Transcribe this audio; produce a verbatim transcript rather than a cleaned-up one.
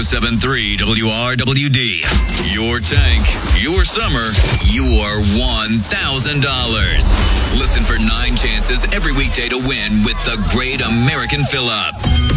seven point three W R W D. Your tank, your summer, your one thousand dollars. Listen for nine chances every weekday to win with the Great American Fill-Up.